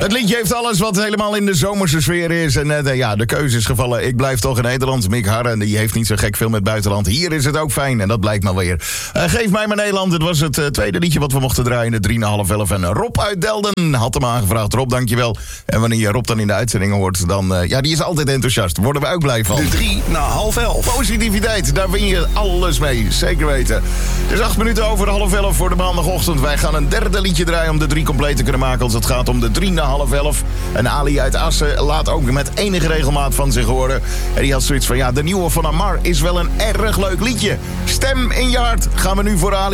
Het liedje heeft alles wat helemaal in de zomerse sfeer is. En de keuze is gevallen. Ik blijf toch in Nederland. Mick Harren, die heeft niet zo gek veel met buitenland. Hier is het ook fijn en dat blijkt maar weer. Geef mij maar Nederland. Het was het tweede liedje wat we mochten draaien. De 3,5 en Rob uit Delden had hem aangevraagd. Rob, dankjewel. En wanneer je Rob dan in de uitzending hoort, dan... die is altijd enthousiast. Daar worden we ook blij van. De 3:30. Positiviteit, daar win je alles mee. Zeker weten. Het is 8 minuten over 10:30 voor de maandagochtend. Wij gaan een derde liedje draaien om de 3 compleet te kunnen maken. Als het gaat om de 3:30. En Ali uit Assen laat ook met enige regelmaat van zich horen. En die had zoiets van, de nieuwe van Amar is wel een erg leuk liedje. Stem in je hart gaan we nu voor Ali.